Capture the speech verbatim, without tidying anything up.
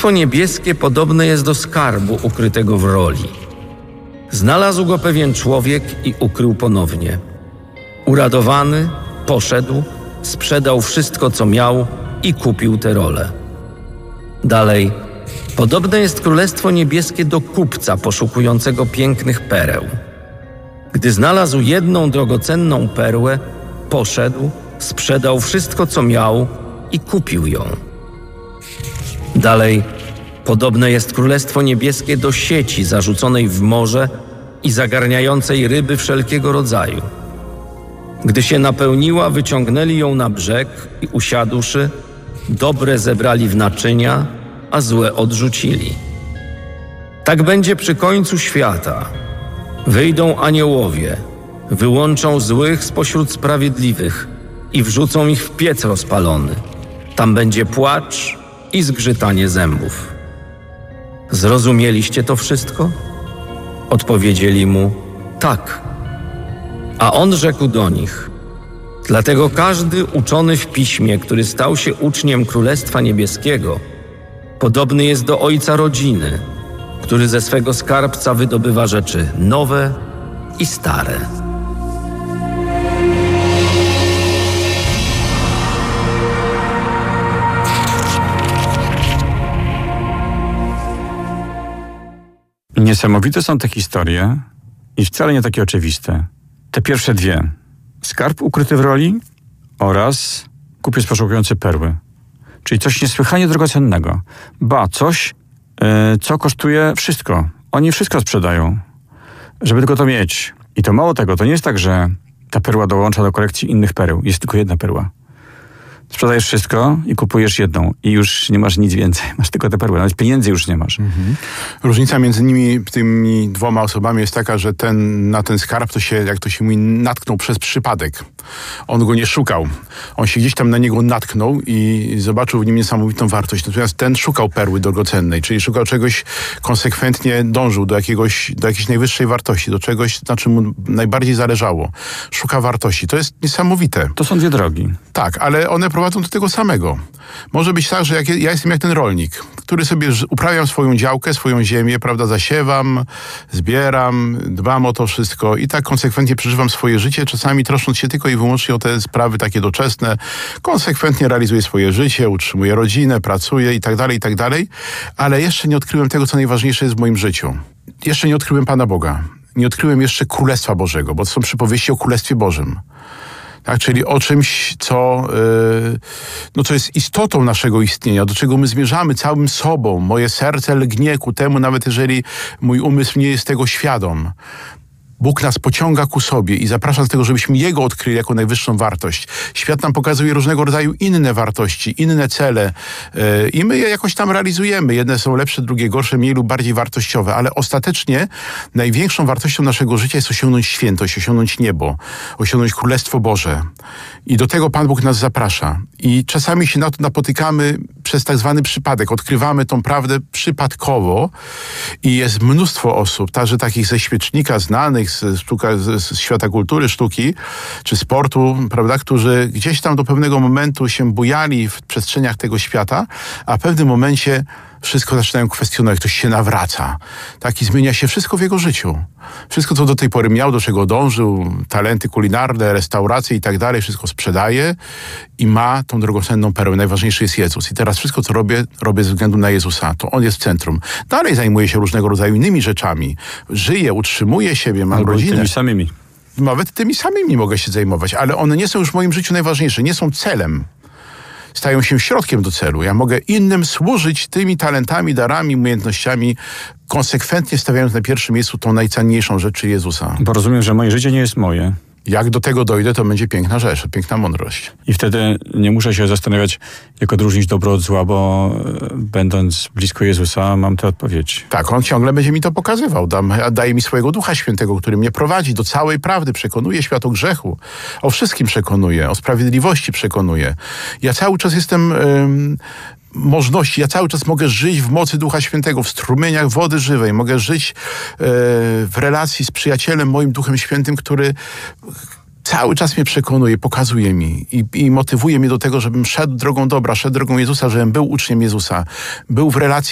Królestwo Niebieskie podobne jest do skarbu ukrytego w roli. Znalazł go pewien człowiek i ukrył ponownie. Uradowany, poszedł, sprzedał wszystko, co miał i kupił tę rolę. Dalej, podobne jest Królestwo Niebieskie do kupca poszukującego pięknych pereł. Gdy znalazł jedną drogocenną perłę, poszedł, sprzedał wszystko, co miał i kupił ją. Dalej, podobne jest Królestwo Niebieskie do sieci zarzuconej w morze i zagarniającej ryby wszelkiego rodzaju. Gdy się napełniła, wyciągnęli ją na brzeg i usiadłszy, dobre zebrali w naczynia, a złe odrzucili. Tak będzie przy końcu świata. Wyjdą aniołowie, wyłączą złych spośród sprawiedliwych i wrzucą ich w piec rozpalony. Tam będzie płacz i zgrzytanie zębów. Zrozumieliście to wszystko? Odpowiedzieli mu, tak. A on rzekł do nich, dlatego każdy uczony w piśmie, który stał się uczniem Królestwa Niebieskiego, podobny jest do ojca rodziny, który ze swego skarbca wydobywa rzeczy nowe i stare. Niesamowite są te historie i wcale nie takie oczywiste. Te pierwsze dwie. Skarb ukryty w roli oraz kupiec poszukujący perły. Czyli coś niesłychanie drogocennego. Ba, coś, yy, co kosztuje wszystko. Oni wszystko sprzedają, żeby tylko to mieć. I to mało tego, to nie jest tak, że ta perła dołącza do kolekcji innych pereł. Jest tylko jedna perła. Sprzedajesz wszystko i kupujesz jedną i już nie masz nic więcej. Masz tylko te perły, nawet pieniędzy już nie masz. Mhm. Różnica między nimi, tymi dwoma osobami jest taka, że ten na ten skarb to się, jak to się mówi, natknął przez przypadek. On go nie szukał. On się gdzieś tam na niego natknął i zobaczył w nim niesamowitą wartość. Natomiast ten szukał perły drogocennej, czyli szukał czegoś, konsekwentnie dążył do jakiegoś, do jakiejś najwyższej wartości, do czegoś, na czym mu najbardziej zależało. Szuka wartości. To jest niesamowite. To są dwie drogi. Tak, ale one prowadzą do tego samego. Może być tak, że jak ja jestem jak ten rolnik, który sobie uprawiam swoją działkę, swoją ziemię, prawda, zasiewam, zbieram, dbam o to wszystko i tak konsekwentnie przeżywam swoje życie, czasami troszcząc się tylko i wyłącznie o te sprawy takie doczesne, konsekwentnie realizuję swoje życie, utrzymuję rodzinę, pracuję i tak dalej, i tak dalej, ale jeszcze nie odkryłem tego, co najważniejsze jest w moim życiu. Jeszcze nie odkryłem Pana Boga. Nie odkryłem jeszcze Królestwa Bożego, bo to są przypowieści o Królestwie Bożym. Tak, czyli o czymś, co, yy, no, co jest istotą naszego istnienia, do czego my zmierzamy całym sobą. Moje serce lgnie ku temu, nawet jeżeli mój umysł nie jest tego świadom. Bóg nas pociąga ku sobie i zaprasza do tego, żebyśmy Jego odkryli jako najwyższą wartość. Świat nam pokazuje różnego rodzaju inne wartości, inne cele yy, i my je jakoś tam realizujemy. Jedne są lepsze, drugie gorsze, mniej lub bardziej wartościowe, ale ostatecznie największą wartością naszego życia jest osiągnąć świętość, osiągnąć niebo, osiągnąć Królestwo Boże. I do tego Pan Bóg nas zaprasza. I czasami się na to napotykamy przez tak zwany przypadek. Odkrywamy tą prawdę przypadkowo i jest mnóstwo osób, także takich ze świecznika znanych, z, sztuka, z, z świata kultury, sztuki czy sportu, prawda, którzy gdzieś tam do pewnego momentu się bujali w przestrzeniach tego świata, a w pewnym momencie wszystko zaczynają kwestionować, ktoś się nawraca. Tak, i zmienia się wszystko w jego życiu. Wszystko, co do tej pory miał, do czego dążył, talenty kulinarne, restauracje i tak dalej, wszystko sprzedaje i ma tą drogocenną perłę. Najważniejszy jest Jezus. I teraz wszystko, co robię, robię ze względu na Jezusa. To On jest w centrum. Dalej zajmuję się różnego rodzaju innymi rzeczami. Żyję, utrzymuję siebie, mam Albo rodzinę. tymi samymi. Nawet tymi samymi mogę się zajmować, ale one nie są już w moim życiu najważniejsze, nie są celem. Stają się środkiem do celu. Ja mogę innym służyć tymi talentami, darami, umiejętnościami, konsekwentnie stawiając na pierwszym miejscu tą najcenniejszą rzecz, czyli Jezusa. Bo rozumiem, że moje życie nie jest moje. Jak do tego dojdę, to będzie piękna rzecz, piękna mądrość. I wtedy nie muszę się zastanawiać, jak odróżnić dobro od zła, bo e, będąc blisko Jezusa, mam tę odpowiedź. Tak, On ciągle będzie mi to pokazywał. Dam, daje mi swojego Ducha Świętego, który mnie prowadzi do całej prawdy. Przekonuje świat o grzechu. O wszystkim przekonuje. O sprawiedliwości przekonuje. Ja cały czas jestem... Ym, możności. Ja cały czas mogę żyć w mocy Ducha Świętego, w strumieniach wody żywej. Mogę żyć e, w relacji z przyjacielem, moim Duchem Świętym, który cały czas mnie przekonuje, pokazuje mi i, i motywuje mnie do tego, żebym szedł drogą dobra, szedł drogą Jezusa, żebym był uczniem Jezusa. Był w relacji